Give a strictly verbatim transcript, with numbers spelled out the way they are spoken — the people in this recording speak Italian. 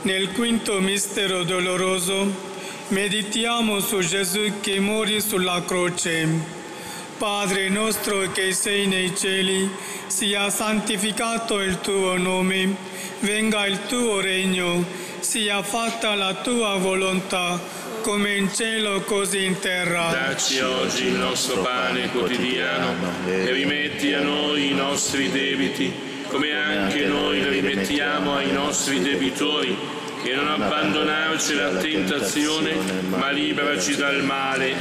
Nel quinto mistero doloroso meditiamo su Gesù che morì sulla croce. Padre nostro che sei nei cieli, sia santificato il tuo nome, venga il tuo regno, sia fatta la tua volontà, come in cielo così in terra. Dacci oggi il nostro pane quotidiano e rimetti a noi i nostri debiti, come anche noi rimettiamo ai nostri debitori, e non abbandonarci alla tentazione, ma liberaci dal male.